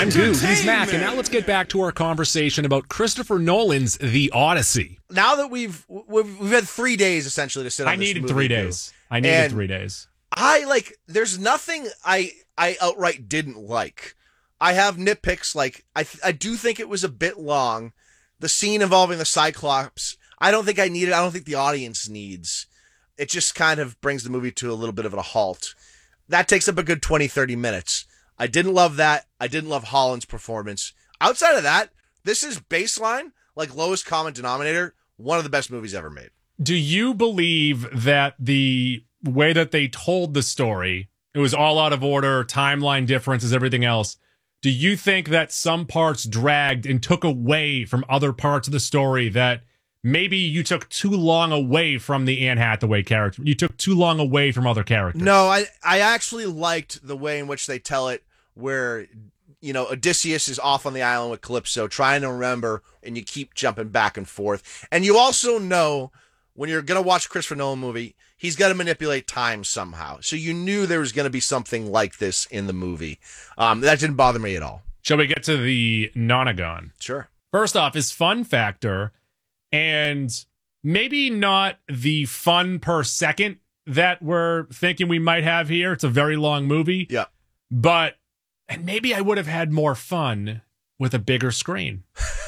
I'm Goo, he's Mac, and now let's get back to our conversation about Christopher Nolan's The Odyssey. Now that we've had 3 days essentially to sit on I this needed movie, 3 days. I needed 3 days. There's nothing I outright didn't like. I have nitpicks, like I do think it was a bit long. The scene involving the Cyclops, I don't think I need it. I don't think the audience needs. It just kind of brings the movie to a little bit of a halt. That takes up a good 20, 30 minutes. I didn't love that. I didn't love Holland's performance. Outside of that, this is baseline, like lowest common denominator, one of the best movies ever made. Do you believe that the way that they told the story, it was all out of order, timeline differences, everything else? Do you think that some parts dragged and took away from other parts of the story, that maybe you took too long away from the Anne Hathaway character? You took too long away from other characters? No, I actually liked the way in which they tell it, where, you know, Odysseus is off on the island with Calypso trying to remember, and you keep jumping back and forth. And you also know when you're going to watch a Christopher Nolan movie, he's got to manipulate time somehow. So you knew there was going to be something like this in the movie. That didn't bother me at all. Shall we get to the Nonagon? Sure. First off, his fun factor, and maybe not the fun per second that we're thinking we might have here. It's a very long movie. Yeah. But, and maybe I would have had more fun with a bigger screen.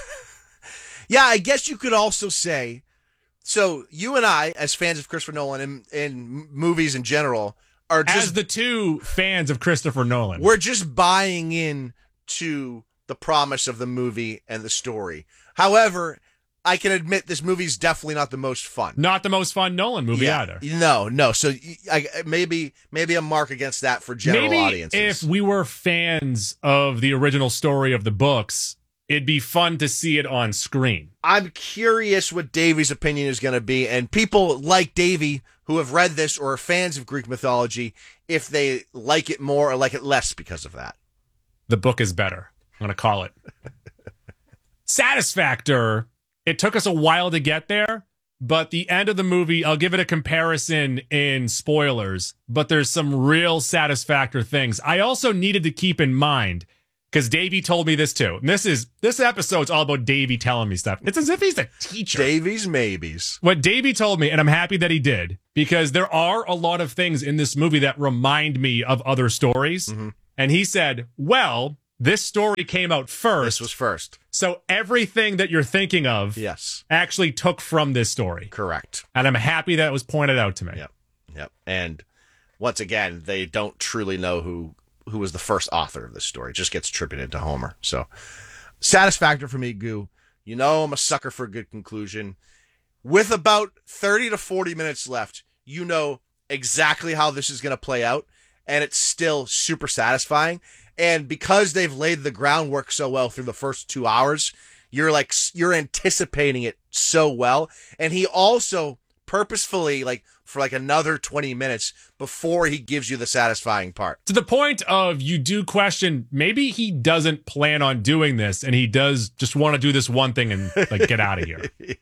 Yeah, I guess you could also say, so you and I, as fans of Christopher Nolan and movies in general, are just... As the two fans of Christopher Nolan. We're just buying in to the promise of the movie and the story. However, I can admit this movie's definitely not the most fun. Not the most fun Nolan movie either. No. So maybe a mark against that for general audiences. If we were fans of the original story of the books, it'd be fun to see it on screen. I'm curious what Davey's opinion is going to be, and people like Davey who have read this or are fans of Greek mythology, if they like it more or like it less because of that. The book is better. I'm going to call it. Satisfactor. It took us a while to get there, but the end of the movie, I'll give it a comparison in spoilers, but there's some real Satisfactor things. I also needed to keep in mind, because Davey told me this too. And this episode's all about Davey telling me stuff. It's as if he's a teacher. Davey's maybes. What Davey told me, and I'm happy that he did, because there are a lot of things in this movie that remind me of other stories. Mm-hmm. And he said, well, this story came out first. This was first. So everything that you're thinking of actually took from this story. Correct. And I'm happy that it was pointed out to me. Yep. And once again, they don't truly know who was the first author of this story. It just gets attributed to Homer. So Satisfactor for me, Goo. You know I'm a sucker for a good conclusion. With about 30 to 40 minutes left, you know exactly how this is going to play out, and it's still super satisfying. And because they've laid the groundwork so well through the first 2 hours, you're anticipating it so well. And he also purposefully, for another 20 minutes before he gives you the satisfying part. To the point of, you do question, maybe he doesn't plan on doing this, and he does just want to do this one thing and get out of here. Yeah.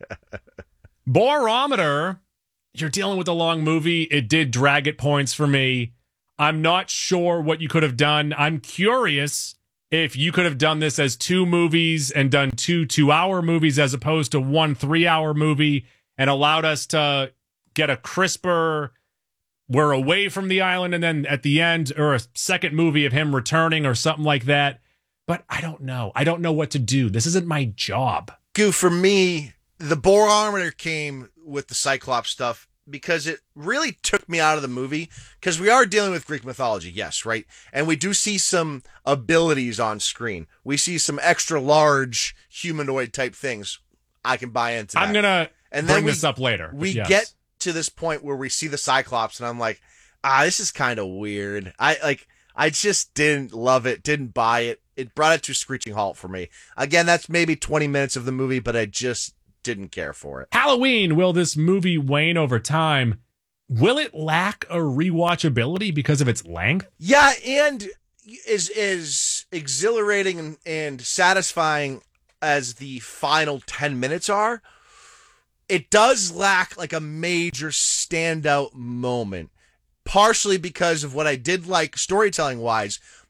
Borometer, you're dealing with a long movie. It did drag at points for me. I'm not sure what you could have done. I'm curious if you could have done this as 2 movies and done 2 2-hour movies as opposed to 1 3-hour movie, and allowed us to get a crisper, we're away from the island, and then at the end, or a second movie of him returning or something like that. But I don't know. I don't know what to do. This isn't my job. Goo, for me, the Borometer came with the Cyclops stuff because it really took me out of the movie, because we are dealing with Greek mythology, yes, right? And we do see some abilities on screen. We see some extra large humanoid type things. I can buy into that. I'm going to bring this up later. We get to this point where we see the Cyclops, and I'm like, this is kind of weird. I just didn't love it, didn't buy it. It brought it to a screeching halt for me. Again, that's maybe 20 minutes of the movie, but I just didn't care for it. Halloween, will this movie wane over time? Will it lack a rewatchability because of its length? Yeah, and is exhilarating and satisfying as the final 10 minutes are, it does lack a major standout moment, partially because of what I did like storytelling wise,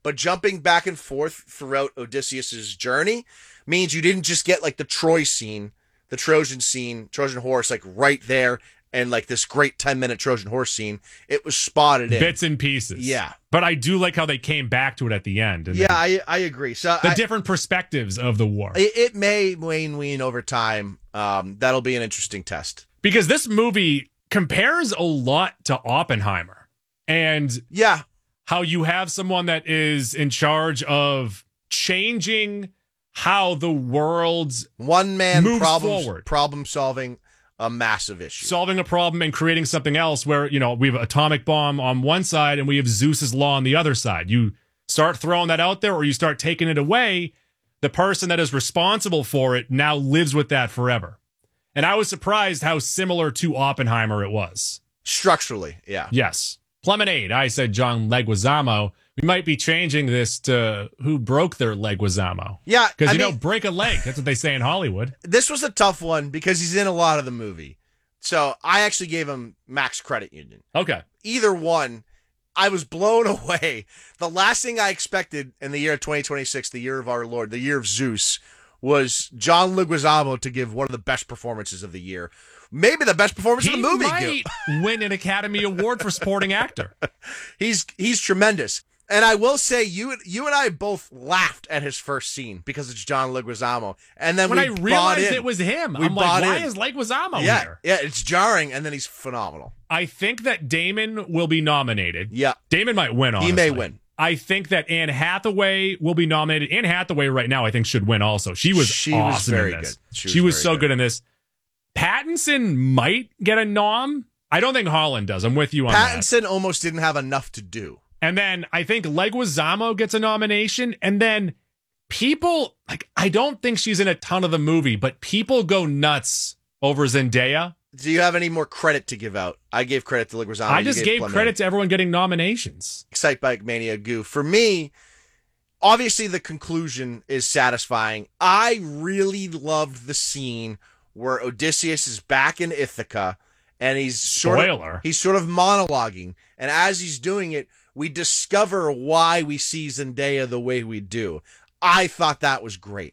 But jumping back and forth throughout Odysseus's journey means you didn't just get like the Troy scene, the Trojan scene, Trojan horse, like right there, and like this great 10-minute Trojan horse scene. It was spotted in bits and pieces. Yeah. But I do like how they came back to it at the end. And yeah, I agree. So the different perspectives of the war. It may wane over time. That'll be an interesting test. Because this movie compares a lot to Oppenheimer. And yeah, how you have someone that is in charge of changing how the world's one-man forward. Problem solving a massive issue. Solving a problem and creating something else where, you know, we have an atomic bomb on one side and we have Zeus's law on the other side. You start throwing that out there or you start taking it away, the person that is responsible for it now lives with that forever. And I was surprised how similar to Oppenheimer it was. Structurally, yeah. Yes. Lemonade, I said John Leguizamo. We might be changing this to who broke their Leguizamo. Yeah. Because, you know, break a leg. That's what they say in Hollywood. This was a tough one because he's in a lot of the movie. So I actually gave him max credit union. Okay. Either one, I was blown away. The last thing I expected in the year of 2026, the year of our Lord, the year of Zeus, was John Leguizamo to give one of the best performances of the year. Maybe the best performance of the movie. He might win an Academy Award for supporting actor. He's tremendous. And I will say, you and I both laughed at his first scene because it's John Leguizamo. And then when I realized it was him, I'm like, why is Leguizamo here? Yeah, it's jarring, and then he's phenomenal. I think that Damon will be nominated. Yeah. Damon might win, honestly. He may win. I think that Anne Hathaway will be nominated. Anne Hathaway right now, I think, should win also. She was awesome very in this. Good. She was so good in this. Pattinson might get a nom. I don't think Holland does. I'm with you on that. Pattinson almost didn't have enough to do. And then I think Leguizamo gets a nomination. And then people, like, I don't think she's in a ton of the movie, but people go nuts over Zendaya. Do you have any more credit to give out? I gave credit to Leguizamo. I just gave credit to everyone getting nominations. Excite Bike Mania Goo. For me, obviously the conclusion is satisfying. I really loved the scene where Odysseus is back in Ithaca and he's sort of monologuing. And as he's doing it, we discover why we see Zendaya the way we do. I thought that was great.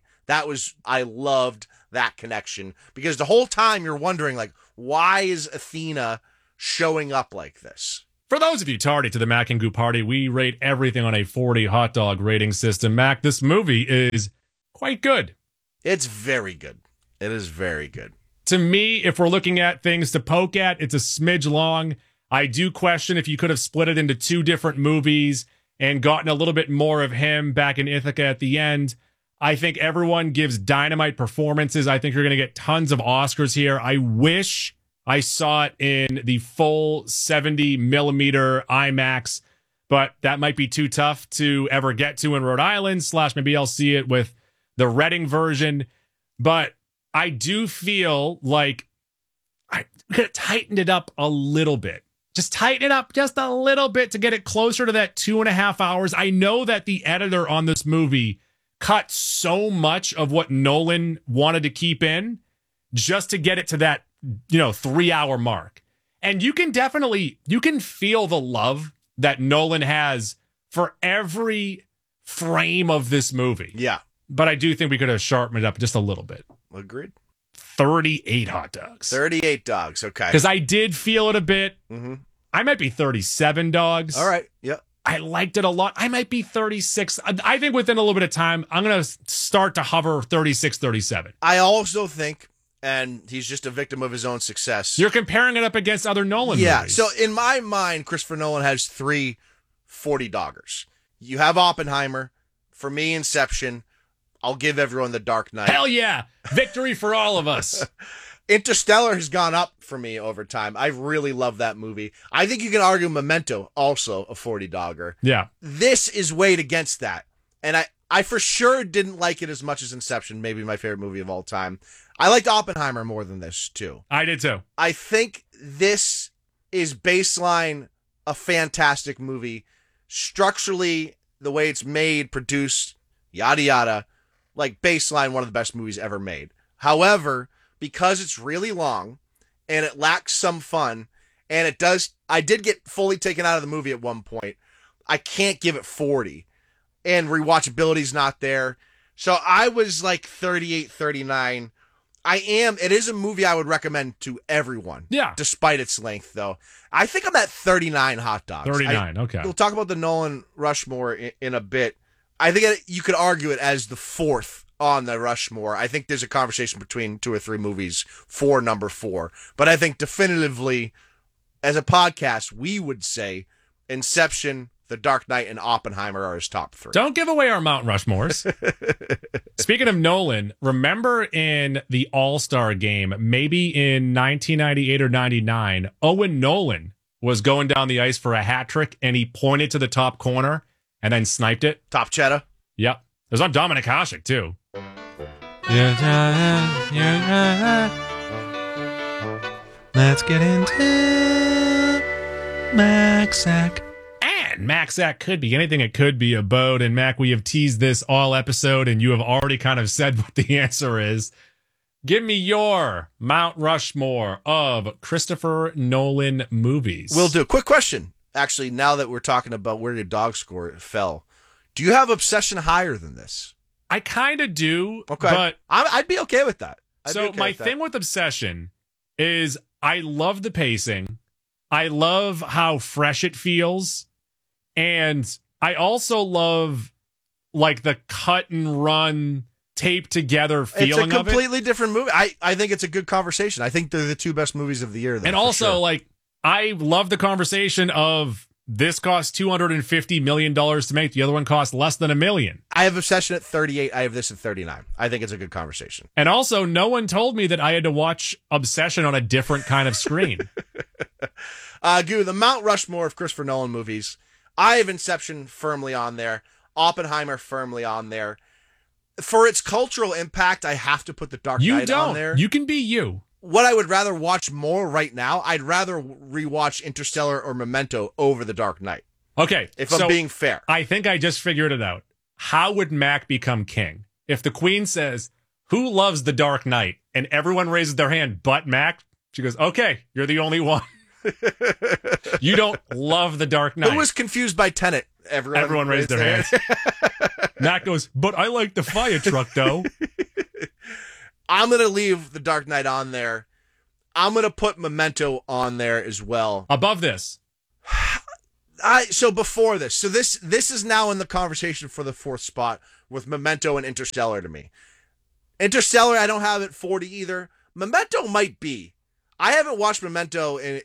I loved that connection because the whole time you're wondering, like, why is Athena showing up like this? For those of you tardy to the Mac and Goo party, we rate everything on a 40 hot dog rating system. Mac, this movie is quite good. It's very good. It is very good. To me, if we're looking at things to poke at, it's a smidge long. I do question if you could have split it into two different movies and gotten a little bit more of him back in Ithaca at the end. I think everyone gives dynamite performances. I think you're going to get tons of Oscars here. I wish I saw it in the full 70 millimeter IMAX, but that might be too tough to ever get to in Rhode Island, / maybe I'll see it with the Reading version. But I do feel like I could have tightened it up a little bit. Just tighten it up just a little bit to get it closer to that 2.5 hours. I know that the editor on this movie cut so much of what Nolan wanted to keep in just to get it to that, 3-hour mark. And you can feel the love that Nolan has for every frame of this movie. Yeah. But I do think we could have sharpened it up just a little bit. Agreed. 38 hot dogs. 38 dogs. Okay. Because I did feel it a bit. Mm-hmm. I might be 37 dogs. All right. Yep. I liked it a lot. I might be 36. I think within a little bit of time, I'm going to start to hover 36, 37. I also think, and he's just a victim of his own success. You're comparing it up against other Nolan movies. Yeah. So in my mind, Christopher Nolan has 3 40 doggers. You have Oppenheimer. For me, Inception. I'll give everyone The Dark Knight. Hell yeah. Victory for all of us. Interstellar has gone up for me over time. I really love that movie. I think you can argue Memento, also a 40 dogger. Yeah. This is weighed against that. And I for sure didn't like it as much as Inception, maybe my favorite movie of all time. I liked Oppenheimer more than this, too. I did, too. I think this is baseline a fantastic movie. Structurally, the way it's made, produced, yada, yada, like baseline one of the best movies ever made. However, because it's really long and it lacks some fun, and I did get fully taken out of the movie at one point. I can't give it 40. and rewatchability's not there. So I was like 38, 39. It is a movie I would recommend to everyone. Yeah. Despite its length, though. I think I'm at 39 hot dogs. 39, okay. We'll talk about the Nolan Rushmore in a bit. I think you could argue it as the fourth on the Rushmore. I think there's a conversation between 2 or 3 movies for number 4. But I think definitively, as a podcast, we would say Inception, The Dark Knight, and Oppenheimer are his top 3. Don't give away our Mount Rushmores. Speaking of Nolan, remember in the All-Star game, maybe in 1998 or 99, Owen Nolan was going down the ice for a hat trick, and he pointed to the top corner and then sniped it? Top cheddar? Yep. It was on Dominic Hasek, too. Let's get into MacSack. And MacSack could be anything it could be about. And Mac, we have teased this all episode, and you have already kind of said what the answer is. Give me your Mount Rushmore of Christopher Nolan movies. Will do. Quick question. Actually, now that we're talking about where your dog score fell, do you have Obsession higher than this? I kind of do. Okay. But I'd be okay with that. my thing with Obsession is I love the pacing. I love how fresh it feels. And I also love like the cut and run, taped together feeling of it. It's a completely different movie. I think it's a good conversation. I think they're the 2 best movies of the year. And also, like, I love the conversation of this cost $250 million to make. The other one cost less than $1 million. I have Obsession at 38. I have this at 39. I think it's a good conversation. And also, no one told me that I had to watch Obsession on a different kind of screen. Goo, the Mount Rushmore of Christopher Nolan movies. I have Inception firmly on there. Oppenheimer firmly on there. For its cultural impact, I have to put The Dark Knight on there. You can be you. What I would rather watch more right now, I'd rather rewatch Interstellar or Memento over The Dark Knight. Okay. If I'm being fair. I think I just figured it out. How would Mac become king? If the Queen says, who loves The Dark Knight? And everyone raises their hand but Mac, she goes, okay, you're the only one. You don't love The Dark Knight. Who was confused by Tenet? Everyone raised their hands. Mac goes, but I like the fire truck, though. I'm going to leave The Dark Knight on there. I'm going to put Memento on there as well. Above this. So before this. So this is now in the conversation for the 4th spot with Memento and Interstellar to me. Interstellar, I don't have it 40 either. Memento might be. I haven't watched Memento in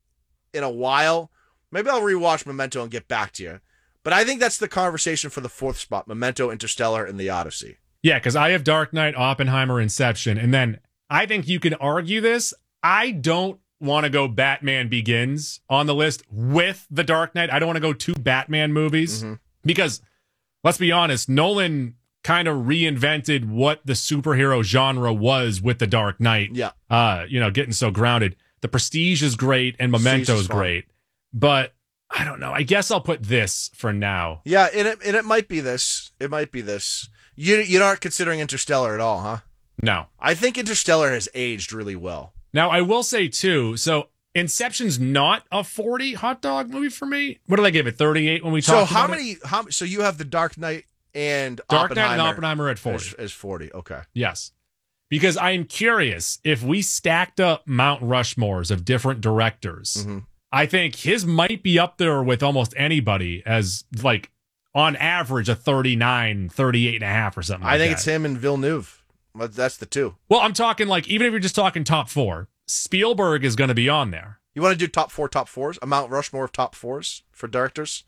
a while. Maybe I'll rewatch Memento and get back to you. But I think that's the conversation for the 4th spot. Memento, Interstellar, and The Odyssey. Yeah, because I have Dark Knight, Oppenheimer, Inception. And then I think you could argue this. I don't want to go Batman Begins on the list with The Dark Knight. I don't want to go 2 Batman movies. Mm-hmm. Because, let's be honest, Nolan kind of reinvented what the superhero genre was with The Dark Knight. Yeah. Getting so grounded. The Prestige is great and Memento is great. But I don't know. I guess I'll put this for now. Yeah, and it might be this. It might be this. You're not considering Interstellar at all, huh? No. I think Interstellar has aged really well. Now, I will say, too, so Inception's not a 40 hot dog movie for me. What did I give it, 38 when we talked about it? So you have The Dark Knight and Dark Knight and Oppenheimer at 40. As 40, okay. Yes. Because I'm curious, if we stacked up Mount Rushmores of different directors, mm-hmm. I think his might be up there with almost anybody as, like, on average, a 39, 38 and a half or something like that. I think it's him and Villeneuve. That's the 2. Well, I'm talking, like, even if you're just talking top 4, Spielberg is going to be on there. You want to do top 4s? A Mount Rushmore of top 4s for directors?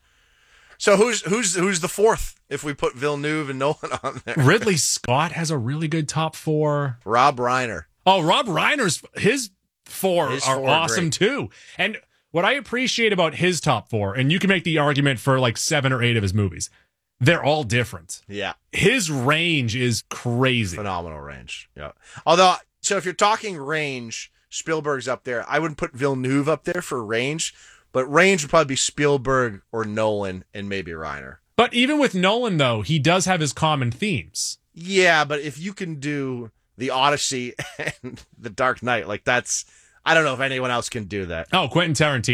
So who's the 4th if we put Villeneuve and Nolan on there? Ridley Scott has a really good top 4. Rob Reiner. Oh, Rob Reiner's, his 4 are awesome great. Too. And what I appreciate about his top 4, and you can make the argument for like 7 or 8 of his movies, they're all different. Yeah. His range is crazy. Phenomenal range. Yeah. Although, so if you're talking range, Spielberg's up there. I wouldn't put Villeneuve up there for range, but range would probably be Spielberg or Nolan and maybe Reiner. But even with Nolan, though, he does have his common themes. Yeah, but if you can do The Odyssey and The Dark Knight, like that's... I don't know if anyone else can do that. Oh, Quentin Tarantino.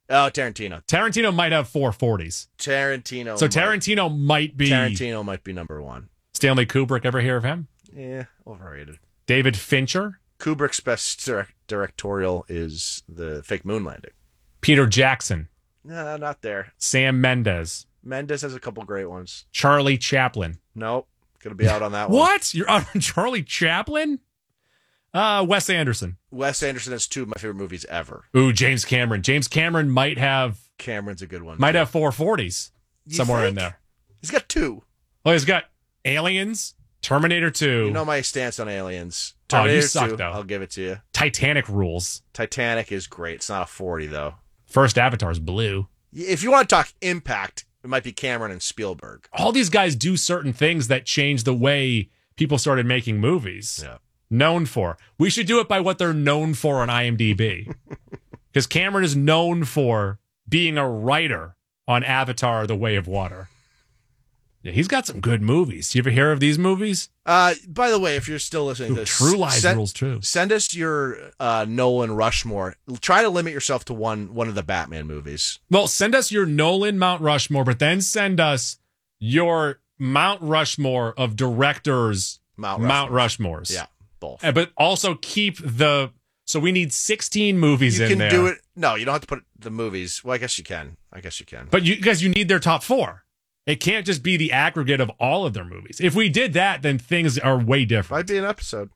Oh, Tarantino. Tarantino might have 440s. Tarantino. So Tarantino might be... Tarantino might be number one. Stanley Kubrick, ever hear of him? Yeah, overrated. David Fincher? Kubrick's best directorial is The Fake Moon Landing. Peter Jackson? No, not there. Sam Mendes? Mendes has a couple great ones. Charlie Chaplin? Nope. Gonna be out on that one. What? You're out on Charlie Chaplin? Wes Anderson. Wes Anderson has two of my favorite movies ever. Ooh, James Cameron. James Cameron might have Cameron's a good one. Might have 440s somewhere in there. He's got two. Oh, he's got Aliens, Terminator 2. You know my stance on Aliens. Oh, Terminator you suck, 2, though. I'll give it to you. Titanic rules. Titanic is great. It's not a 40, though. First Avatar's blue. If you want to talk impact, it might be Cameron and Spielberg. All these guys do certain things that change the way people started making movies. Yeah. Known for. We should do it by what they're known for on IMDb. Because Cameron is known for being a writer on Avatar: The Way of Water. Yeah, he's got some good movies. You ever hear of these movies? By the way, if you're still listening to this, True Lies rules too. Send us your Nolan Rushmore. Try to limit yourself to one of the Batman movies. Well, send us your Nolan Mount Rushmore, but then send us your Mount Rushmore of directors' Mount Rushmores. Yeah, both. But also keep the... So we need 16 movies in there. You can do it. No, you don't have to put the movies. Well, I guess you can. But you need their top 4. It can't just be the aggregate of all of their movies. If we did that, then things are way different. Might be an episode.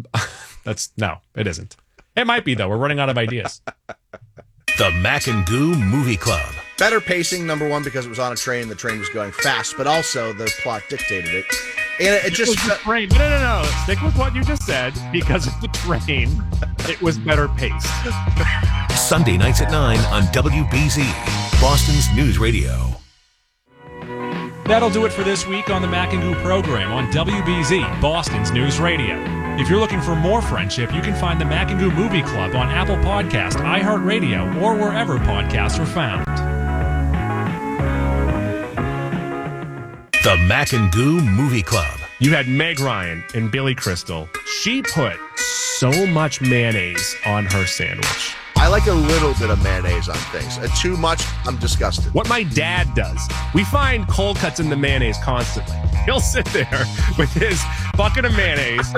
No, it isn't. It might be, though. We're running out of ideas. The Mac and Goo Movie Club. Better pacing, number one, because it was on a train. The train was going fast, but also the plot dictated it. And it just... Train. No. Stick with what you just said. Because of the train, it was better paced. Sunday nights at 9 on WBZ, Boston's News Radio. That'll do it for this week on the Mac and Goo program on WBZ, Boston's News Radio. If you're looking for more friendship, you can find the Mac and Goo Movie Club on Apple Podcast, iHeartRadio, or wherever podcasts are found. The Mac and Goo Movie Club. You had Meg Ryan and Billy Crystal. She put so much mayonnaise on her sandwich. I like a little bit of mayonnaise on things. Too much, I'm disgusted. What my dad does, we find cold cuts in the mayonnaise constantly. He'll sit there with his bucket of mayonnaise,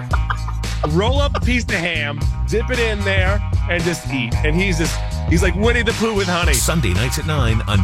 roll up a piece of ham, dip it in there, and just eat. And he's like Winnie the Pooh with honey. Sunday nights at 9 on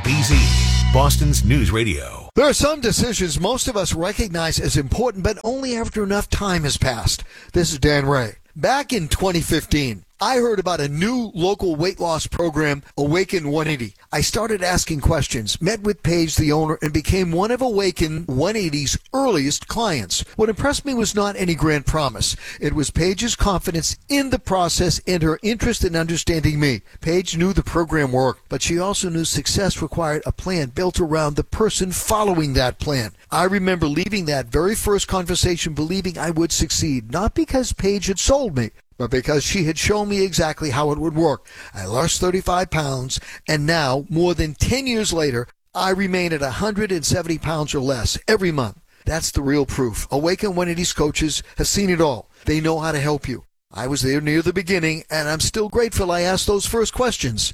WBZ, Boston's News Radio. There are some decisions most of us recognize as important, but only after enough time has passed. This is Dan Ray. Back in 2015, I heard about a new local weight loss program, Awaken 180. I started asking questions, met with Paige, the owner, and became one of Awaken 180's earliest clients. What impressed me was not any grand promise. It was Paige's confidence in the process and her interest in understanding me. Paige knew the program worked, but she also knew success required a plan built around the person following that plan. I remember leaving that very first conversation believing I would succeed, not because Paige had sold me, but because she had shown me exactly how it would work. I lost 35 pounds, and now, more than 10 years later, I remain at 170 pounds or less every month. That's the real proof. Awaken 180's coaches have seen it all. They know how to help you. I was there near the beginning, and I'm still grateful I asked those first questions.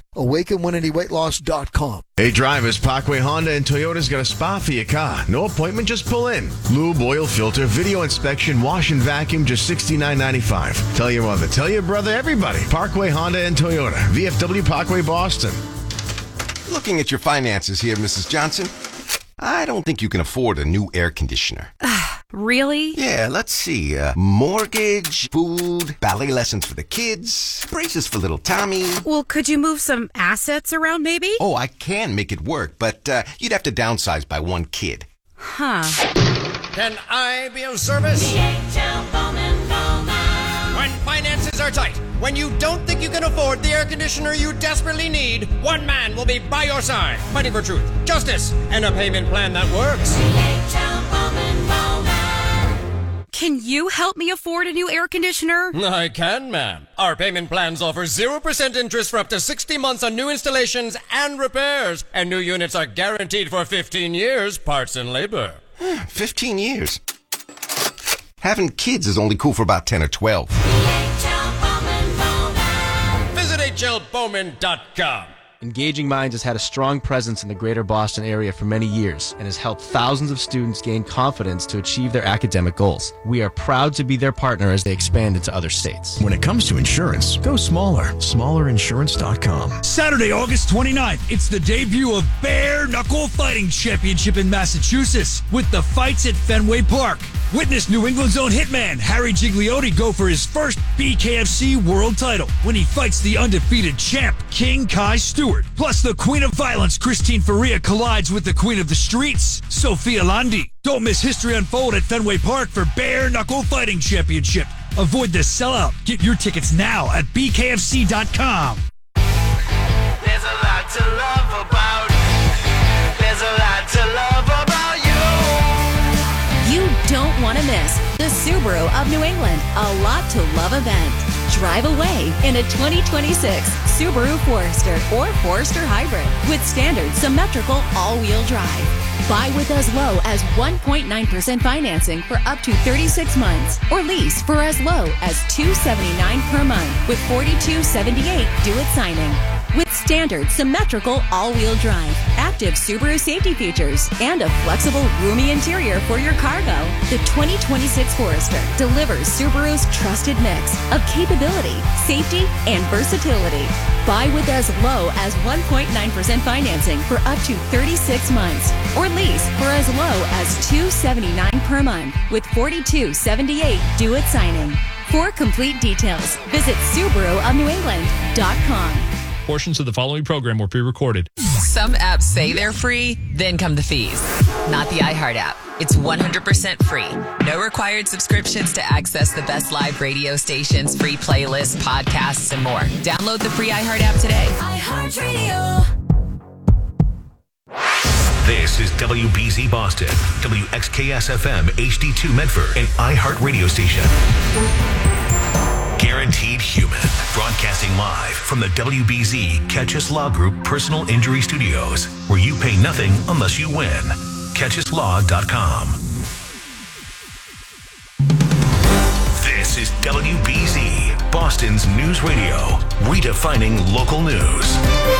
Awaken180weightloss.com. Hey drivers, Parkway Honda and Toyota's got a spot for your car. No appointment, just pull in. Lube, oil filter, video inspection, wash and vacuum, just $69.95. Tell your mother, tell your brother, everybody. Parkway Honda and Toyota. VFW Parkway, Boston. Looking at your finances here, Mrs. Johnson, I don't think you can afford a new air conditioner. Really? Yeah, let's see. Mortgage, food, ballet lessons for the kids, braces for little Tommy. Well, could you move some assets around, maybe? Oh, I can make it work, but you'd have to downsize by one kid. Huh. Can I be of service? DHL Bowman Bowman. When finances are tight, when you don't think you can afford the air conditioner you desperately need, one man will be by your side, fighting for truth, justice, and a payment plan that works. DHL Bowman Bowman. Can you help me afford a new air conditioner? I can, ma'am. Our payment plans offer 0% interest for up to 60 months on new installations and repairs, and new units are guaranteed for 15 years, parts and labor. 15 years. Having kids is only cool for about 10 or 12. DHL Bowman Bowman. Visit HLBowman.com. Engaging Minds has had a strong presence in the greater Boston area for many years and has helped thousands of students gain confidence to achieve their academic goals. We are proud to be their partner as they expand into other states. When it comes to insurance, go smaller. Smallerinsurance.com. Saturday, August 29th, it's the debut of Bare Knuckle Fighting Championship in Massachusetts with the fights at Fenway Park. Witness New England's own hitman, Harry Gigliotti, go for his first BKFC world title when he fights the undefeated champ, King Kai Stewart. Plus, the Queen of Violence, Christine Faria, collides with the Queen of the Streets, Sophia Landi. Don't miss history unfold at Fenway Park for Bare Knuckle Fighting Championship. Avoid the sellout. Get your tickets now at BKFC.com. There's a lot to love about it. There's a lot to love about you. You don't want to miss the Subaru of New England A Lot to Love event. Drive away in a 2026 Subaru Forester or Forester Hybrid with standard symmetrical all-wheel drive. Buy with as low as 1.9% financing for up to 36 months or lease for as low as $279 per month with $42.78 due at signing. With standard symmetrical all-wheel drive, active Subaru safety features, and a flexible, roomy interior for your cargo, the 2026 Forester delivers Subaru's trusted mix of capability, safety, and versatility. Buy with as low as 1.9% financing for up to 36 months or lease for as low as $279 per month with $42.78 due at signing. For complete details, visit SubaruofNewEngland.com. Portions of the following program were pre-recorded. Some apps say they're free, then come the fees. Not the iHeart app. It's 100% free. No required subscriptions to access the best live radio stations, free playlists, podcasts, and more. Download the free iHeart app today. iHeartRadio. This is WBZ Boston, WXKS-FM HD2 Medford, and iHeart Radio Station. Guaranteed Human, broadcasting live from the WBZ Catchus Law Group Personal Injury Studios, where you pay nothing unless you win. CatchusLaw.com. This is WBZ, Boston's news radio, redefining local news.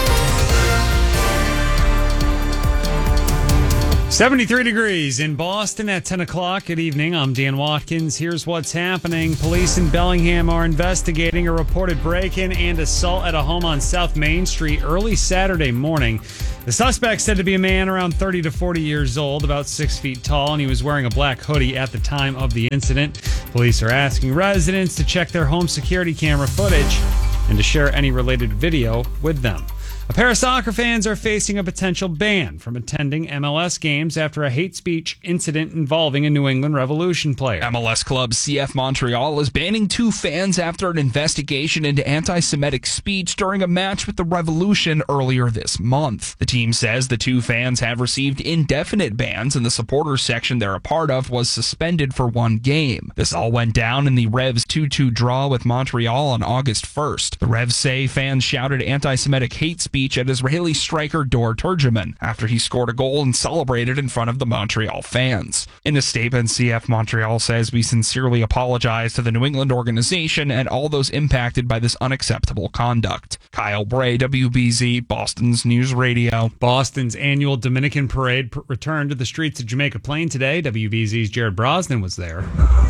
73 degrees in Boston at 10 o'clock. Good evening. I'm Dan Watkins. Here's what's happening. Police in Bellingham are investigating a reported break-in and assault at a home on South Main Street early Saturday morning. The suspect said to be a man around 30 to 40 years old, about 6 feet tall, and he was wearing a black hoodie at the time of the incident. Police are asking residents to check their home security camera footage and to share any related video with them. A pair of soccer fans are facing a potential ban from attending MLS games after a hate speech incident involving a New England Revolution player. MLS club CF Montreal is banning 2 fans after an investigation into anti-Semitic speech during a match with the Revolution earlier this month. The team says the 2 fans have received indefinite bans and the supporters section they're a part of was suspended for 1 game. This all went down in the Revs 2-2 draw with Montreal on August 1st. The Revs say fans shouted anti-Semitic hate speech at Israeli striker Dor Turgeman after he scored a goal and celebrated in front of the Montreal fans. In a statement, CF Montreal says, "We sincerely apologize to the New England organization and all those impacted by this unacceptable conduct." Kyle Bray, WBZ, Boston's News Radio. Boston's annual Dominican Parade returned to the streets of Jamaica Plain today. WBZ's Jared Brosnan was there.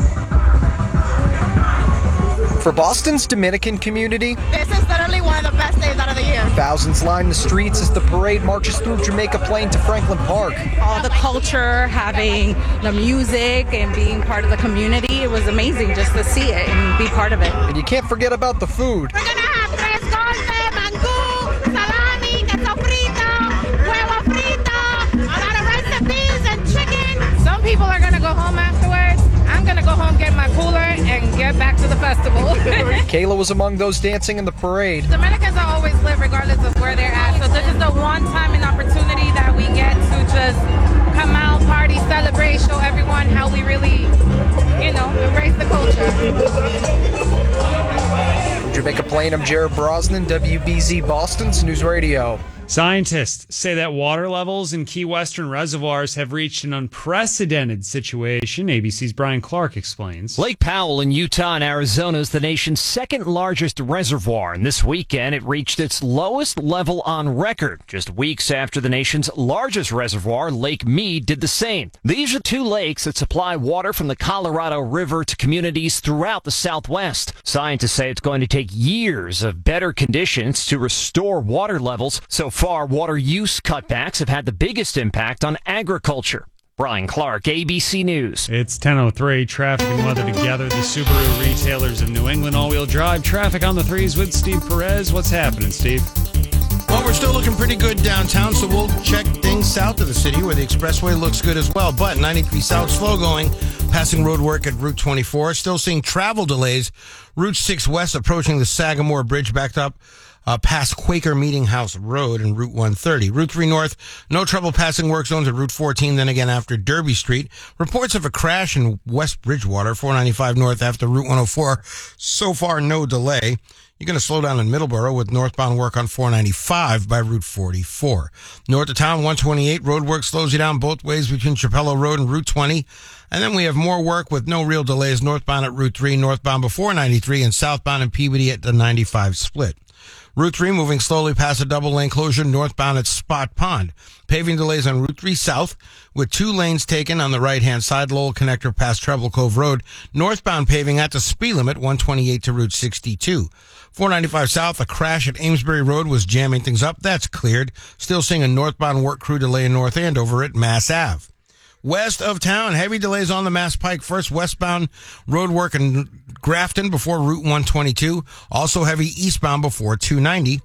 For Boston's Dominican community, this is literally one of the best days out of the year. Thousands line the streets as the parade marches through Jamaica Plain to Franklin Park. All the culture, having the music, and being part of the community, it was amazing just to see it and be part of it. And you can't forget about the food. We're going to have tres golpe, mangú, salami, queso frito, huevo frito, a lot of rice and beans and chicken. Some people are going to go home afterwards. I'm going to go home, get my cooler, and get back to the festival. Kayla was among those dancing in the parade. Dominicans will always live regardless of where they're at. So this is the one time and opportunity that we get to just come out, party, celebrate, show everyone how we really, embrace the culture. From Jamaica Plain, I'm Jared Brosnan, WBZ Boston's News Radio. Scientists say that water levels in key western reservoirs have reached an unprecedented situation. ABC's Brian Clark explains. Lake Powell in Utah and Arizona is the nation's second largest reservoir, and this weekend it reached its lowest level on record, just weeks after the nation's largest reservoir, Lake Mead, did the same. These are two lakes that supply water from the Colorado River to communities throughout the Southwest. Scientists say it's going to take years of better conditions to restore water levels. So far, water use cutbacks have had the biggest impact on agriculture. Brian Clark, ABC News. It's 10:03. Traffic and weather together. The Subaru retailers of New England all-wheel drive. Traffic on the threes with Steve Perez. What's happening, Steve? Well, we're still looking pretty good downtown, so we'll check things south of the city where the expressway looks good as well. But 93 South slow going, passing road work at Route 24. Still seeing travel delays. Route 6 West approaching the Sagamore Bridge backed up past Quaker Meeting House Road and Route 130. Route 3 North, no trouble passing work zones at Route 14, then again after Derby Street. Reports of a crash in West Bridgewater, 495 North after Route 104. So far, no delay. You're going to slow down in Middleborough with northbound work on 495 by Route 44. North of town, 128, road work slows you down both ways between Chapello Road and Route 20. And then we have more work with no real delays northbound at Route 3, northbound before 93, and southbound in Peabody at the 95 split. Route 3 moving slowly past a double-lane closure northbound at Spot Pond. Paving delays on Route 3 south with 2 lanes taken on the right-hand side. Lowell Connector past Treble Cove Road. Northbound paving at the speed limit, 128 to Route 62. 495 south, a crash at Amesbury Road was jamming things up. That's cleared. Still seeing a northbound work crew delay in North Andover at Mass Ave. West of town, heavy delays on the Mass Pike. First westbound road work in Grafton before Route 122. Also heavy eastbound before 290.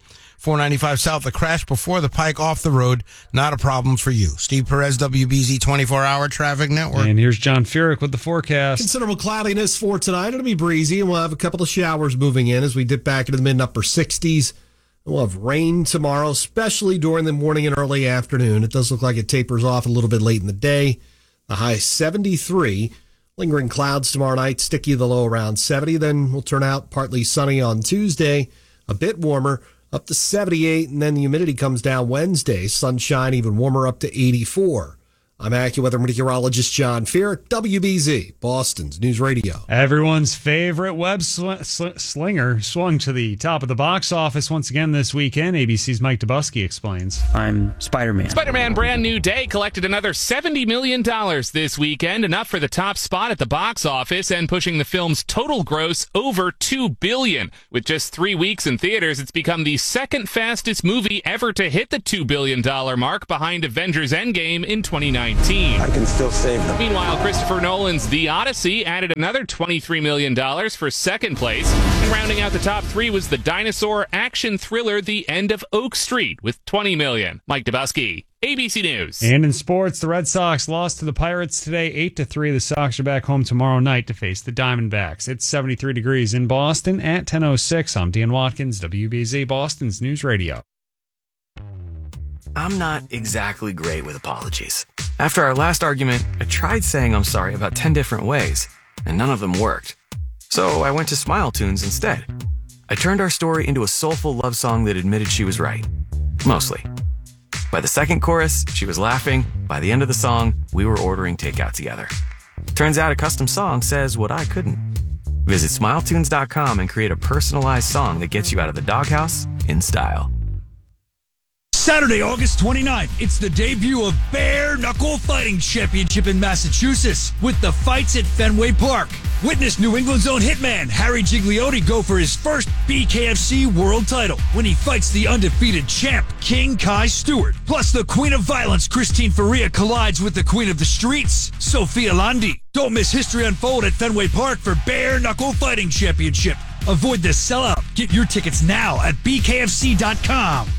495 south, a crash before the Pike off the road. Not a problem for you. Steve Perez, WBZ 24-hour traffic network. And here's John Furyk with the forecast. Considerable cloudiness for tonight. It'll be breezy, and we'll have a couple of showers moving in as we dip back into the mid-upper 60s. We'll have rain tomorrow, especially during the morning and early afternoon. It does look like it tapers off a little bit late in the day. The high 73. Lingering clouds tomorrow night, sticky the low around 70. Then we'll turn out partly sunny on Tuesday, a bit warmer, up to 78. And then the humidity comes down Wednesday. Sunshine even warmer up to 84. I'm AccuWeather meteorologist John Furyk, WBZ, Boston's News Radio. Everyone's favorite web slinger swung to the top of the box office once again this weekend. ABC's Mike Dubusky explains. I'm Spider-Man. Spider-Man Brand New Day collected another $70 million this weekend, enough for the top spot at the box office and pushing the film's total gross over $2 billion. With just 3 weeks in theaters, it's become the second fastest movie ever to hit the $2 billion mark, behind Avengers Endgame in 2019. I can still save them. Meanwhile, Christopher Nolan's The Odyssey added another $23 million for second place. And rounding out the top 3 was the dinosaur action thriller The End of Oak Street with $20 million. Mike Dubusky, ABC News. And in sports, the Red Sox lost to the Pirates today 8-3. The Sox are back home tomorrow night to face the Diamondbacks. It's 73 degrees in Boston at 10:06. I'm Dan Watkins, WBZ, Boston's News Radio. I'm not exactly great with apologies. After our last argument, I tried saying I'm sorry about 10 different ways, and none of them worked. So I went to Smile Tunes instead. I turned our story into a soulful love song that admitted she was right. Mostly. By the second chorus, she was laughing. By the end of the song, we were ordering takeout together. Turns out a custom song says what I couldn't. Visit SmileTunes.com and create a personalized song that gets you out of the doghouse in style. Saturday, August 29th, it's the debut of Bare Knuckle Fighting Championship in Massachusetts with the fights at Fenway Park. Witness New England's own hitman, Harry Gigliotti, go for his first BKFC world title when he fights the undefeated champ, King Kai Stewart. Plus, the Queen of Violence, Christine Faria, collides with the Queen of the Streets, Sophia Landi. Don't miss history unfold at Fenway Park for Bare Knuckle Fighting Championship. Avoid the sellout. Get your tickets now at BKFC.com.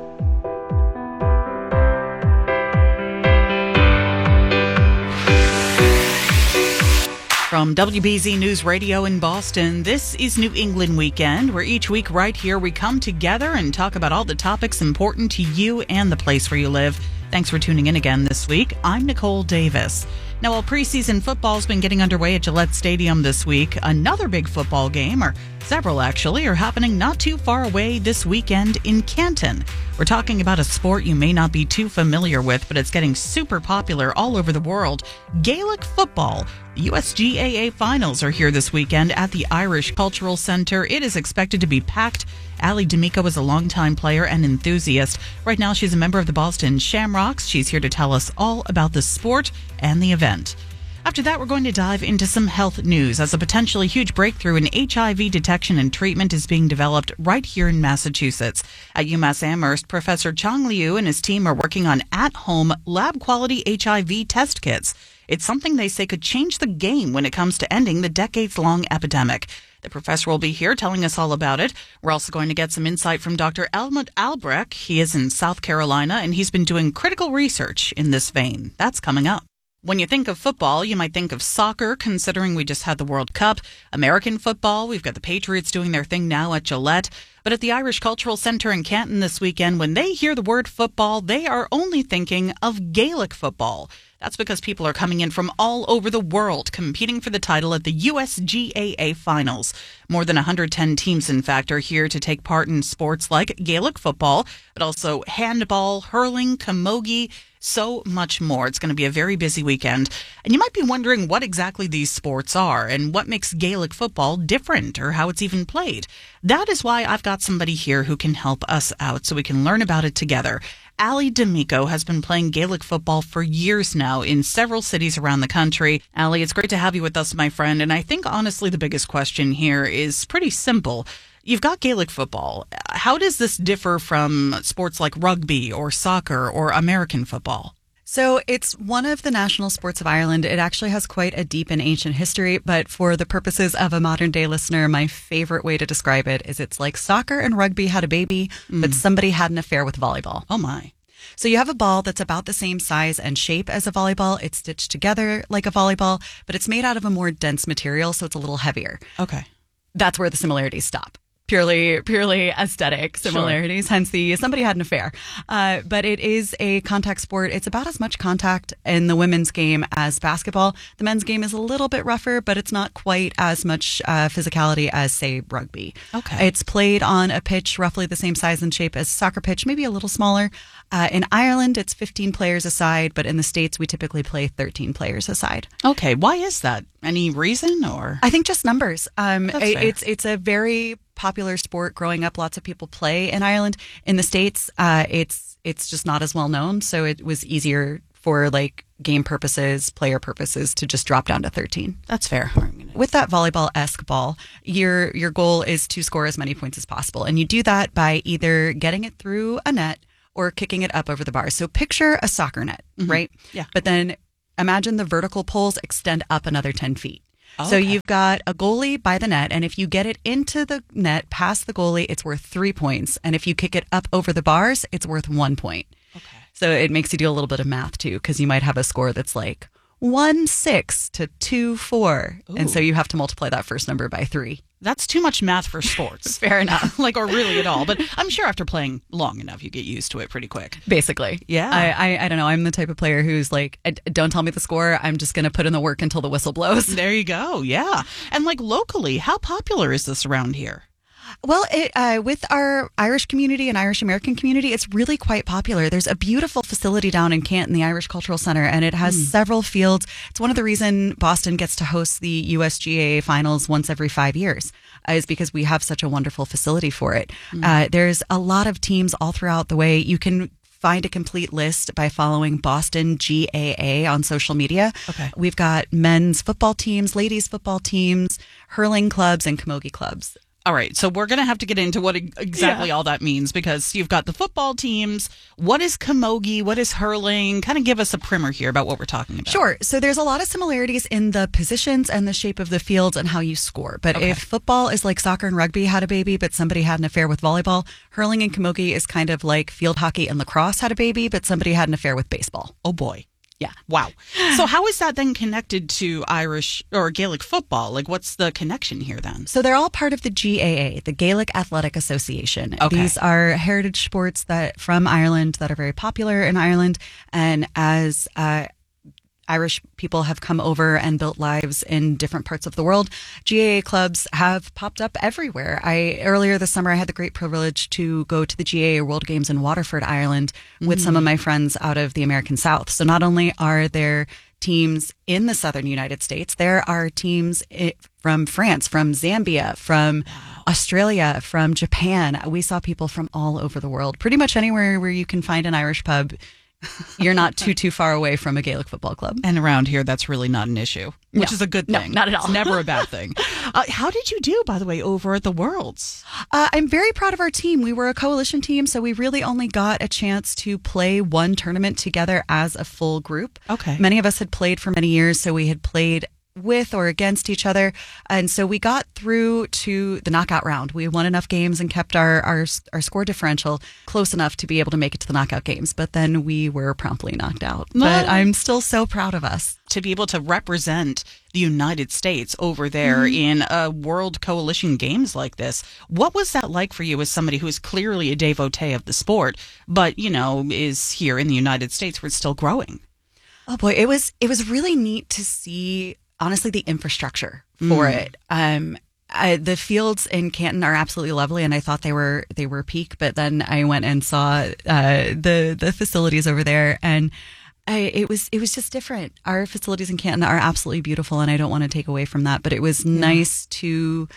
From WBZ News Radio in Boston, this is New England Weekend, where each week right here we come together and talk about all the topics important to you and the place where you live. Thanks for tuning in again this week. I'm Nicole Davis. Now, while preseason football's been getting underway at Gillette Stadium this week, another big football game, or Several, actually, are happening not too far away this weekend in Canton. We're talking about a sport you may not be too familiar with, but it's getting super popular all over the world. Gaelic football. The USGAA finals are here this weekend at the Irish Cultural Centre. It is expected to be packed. Ali D'Amico is a longtime player and enthusiast. Right now, she's a member of the Boston Shamrocks. She's here to tell us all about the sport and the event. After that, we're going to dive into some health news as a potentially huge breakthrough in HIV detection and treatment is being developed right here in Massachusetts. At UMass Amherst, Professor Chang Liu and his team are working on at-home lab-quality HIV test kits. It's something they say could change the game when it comes to ending the decades-long epidemic. The professor will be here telling us all about it. We're also going to get some insight from Dr. Helmut Albrecht. He is in South Carolina, and he's been doing critical research in this vein. That's coming up. When you think of football, you might think of soccer, considering we just had the World Cup. American football, we've got the Patriots doing their thing now at Gillette. But at the Irish Cultural Centre in Canton this weekend, when they hear the word football, they are only thinking of Gaelic football. That's because people are coming in from all over the world competing for the title at the USGAA finals. More than 110 teams, in fact, are here to take part in sports like Gaelic football, but also handball, hurling, camogie, so much more. It's going to be a very busy weekend. And you might be wondering what exactly these sports are and what makes Gaelic football different or how it's even played. That is why I've got somebody here who can help us out so we can learn about it together. Ali D'Amico has been playing Gaelic football for years now in several cities around the country. Ali, it's great to have you with us, my friend. And I think, honestly, the biggest question here is pretty simple. You've got Gaelic football. How does this differ from sports like rugby or soccer or American football? So it's one of the national sports of Ireland. It actually has quite a deep and ancient history, but for the purposes of a modern day listener, my favorite way to describe it is it's like soccer and rugby had a baby, but somebody had an affair with volleyball. Oh my. So you have a ball that's about the same size and shape as a volleyball. It's stitched together like a volleyball, but it's made out of a more dense material, so it's a little heavier. Okay. That's where the similarities stop. Purely aesthetic similarities, hence the somebody had an affair. But it is a contact sport. It's about as much contact in the women's game as basketball. The men's game is a little bit rougher, but it's not quite as much physicality as, say, rugby. Okay. It's played on a pitch roughly the same size and shape as a soccer pitch, maybe a little smaller. In Ireland, it's 15 players a side, but in the States, we typically play 13 players a side. Okay. Why is that? Any reason or? I think just numbers. That's It's a very popular sport growing up. Lots of people play in Ireland. In the States, it's just not as well known. So it was easier for like game purposes, player purposes to just drop down to 13. That's fair. With that volleyball-esque ball, your goal is to score as many points as possible. And you do that by either getting it through a net or kicking it up over the bar. So picture a soccer net, right? Yeah. But then imagine the vertical poles extend up another 10 feet. Okay. So you've got a goalie by the net, and if you get it into the net past the goalie, it's worth 3 points. And if you kick it up over the bars, it's worth 1 point. Okay. So it makes you do a little bit of math too, because you might have a score that's like 1-6 to 2-4. And so you have to multiply that first number by 3. That's too much math for sports. Fair enough. Or really at all. But I'm sure after playing long enough, you get used to it pretty quick. Basically. Yeah. I don't know. I'm the type of player who's like, don't tell me the score. I'm just going to put in the work until the whistle blows. There you go. Yeah. And locally, how popular is this around here? Well, with our Irish community and Irish American community, it's really quite popular. There's a beautiful facility down in Canton, the Irish Cultural Center, and it has several fields. It's one of the reasons Boston gets to host the USGAA finals once every 5 years, is because we have such a wonderful facility for it. There's a lot of teams all throughout the way. You can find a complete list by following Boston GAA on social media. Okay. We've got men's football teams, ladies football teams, hurling clubs, and camogie clubs. All right, so we're going to have to get into what exactly all that means, because you've got the football teams. What is camogie? What is hurling? Kind of give us a primer here about what we're talking about. Sure. So there's a lot of similarities in the positions and the shape of the fields and how you score. But if football is like soccer and rugby had a baby, but somebody had an affair with volleyball, hurling and camogie is kind of like field hockey and lacrosse had a baby, but somebody had an affair with baseball. Oh, boy. Yeah. Wow. So how is that then connected to Irish or Gaelic football? What's the connection here then? So they're all part of the GAA, the Gaelic Athletic Association. Okay. These are heritage sports that from Ireland that are very popular in Ireland. And as Irish people have come over and built lives in different parts of the world. GAA clubs have popped up everywhere. Earlier this summer, I had the great privilege to go to the GAA World Games in Waterford, Ireland, with some of my friends out of the American South. So not only are there teams in the southern United States, there are teams from France, from Zambia, from Australia, from Japan. We saw people from all over the world. Pretty much anywhere where you can find an Irish pub, you're not too far away from a Gaelic football club. And around here, that's really not an issue, which is a good thing. No, not at all. It's never a bad thing. How did you do, by the way, over at the Worlds? I'm very proud of our team. We were a coalition team, so we really only got a chance to play one tournament together as a full group. Okay. Many of us had played for many years, so we had played with or against each other. And so we got through to the knockout round. We won enough games and kept our score differential close enough to be able to make it to the knockout games. But then we were promptly knocked out. But I'm still so proud of us. To be able to represent the United States over there in a World Coalition Games like this. What was that like for you as somebody who is clearly a devotee of the sport, but, is here in the United States where it's still growing? Oh boy, it was really neat to see, honestly, the infrastructure for it. The fields in Canton are absolutely lovely, and I thought they were peak. But then I went and saw the facilities over there, and it was just different. Our facilities in Canton are absolutely beautiful, and I don't want to take away from that. But it was nice to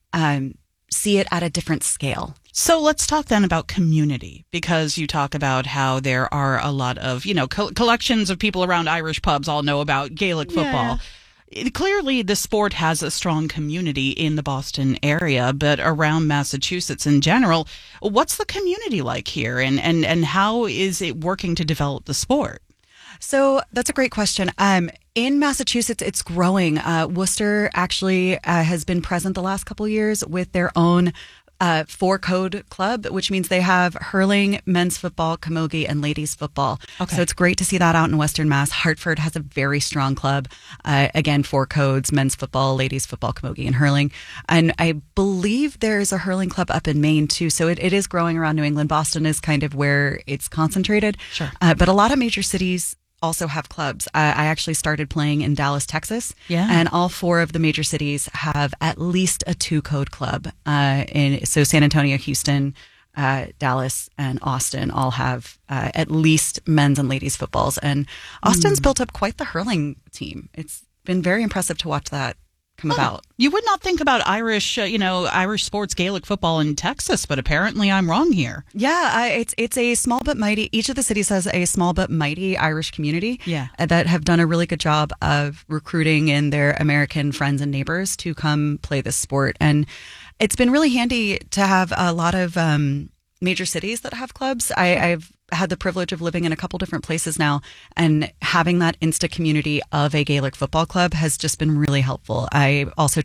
see it at a different scale. So let's talk then about community, because you talk about how there are a lot of, collections of people around Irish pubs all know about Gaelic football. Clearly, the sport has a strong community in the Boston area, but around Massachusetts in general. What's the community like here, and how is it working to develop the sport? So that's a great question. In Massachusetts, it's growing. Worcester actually has been present the last couple of years with their own 4-code club, which means they have hurling, men's football, camogie, and ladies football. Okay. So it's great to see that out in Western Mass. Hartford has a very strong club. Again, 4 codes, men's football, ladies football, camogie, and hurling. And I believe there's a hurling club up in Maine, too. So it is growing around New England. Boston is kind of where it's concentrated. Sure. But a lot of major cities also have clubs. I actually started playing in Dallas, Texas. Yeah. And all 4 of the major cities have at least a 2-code club. So San Antonio, Houston, Dallas, and Austin all have at least men's and ladies footballs. And Austin's built up quite the hurling team. It's been very impressive to watch that come about. You would not think about Irish, Irish sports, Gaelic football in Texas, but apparently I'm wrong here. Yeah, it's a small but mighty. Each of the cities has a small but mighty Irish community. Yeah. That have done a really good job of recruiting in their American friends and neighbors to come play this sport. And it's been really handy to have a lot of major cities that have clubs. I've had the privilege of living in a couple different places now, and having that Insta community of a Gaelic football club has just been really helpful. I also